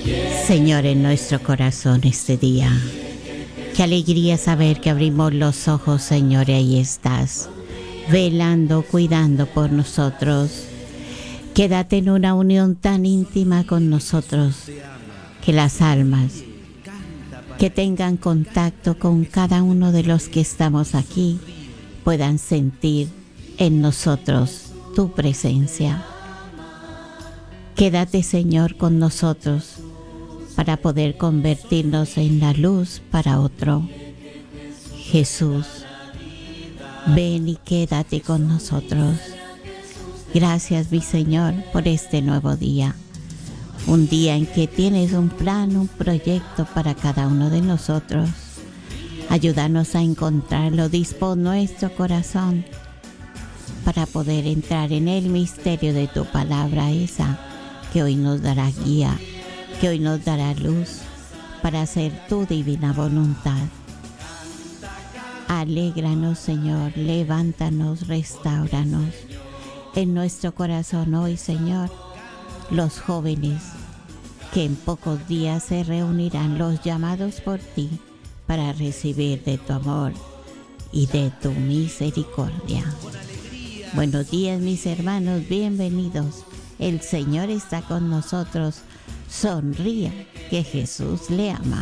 Señor, en nuestro corazón este día. Qué alegría saber que abrimos los ojos, Señor, y ahí estás, velando, cuidando por nosotros. Quédate en una unión tan íntima con nosotros, que las almas que tengan contacto con cada uno de los que estamos aquí puedan sentir en nosotros tu presencia. Quédate, Señor, con nosotros para poder convertirnos en la luz para otro. Jesús, ven y quédate con nosotros. Gracias, mi Señor, por este nuevo día. Un día en que tienes un plan, un proyecto para cada uno de nosotros. Ayúdanos a encontrarlo, dispón nuestro corazón para poder entrar en el misterio de tu palabra esa que hoy nos dará guía, que hoy nos dará luz para hacer tu divina voluntad. Alégranos, Señor, levántanos, restáuranos. En nuestro corazón hoy, Señor, los jóvenes que en pocos días se reunirán, los llamados por ti para recibir de tu amor y de tu misericordia. Buenos días, mis hermanos, bienvenidos. El Señor está con nosotros. Sonría, que Jesús le ama.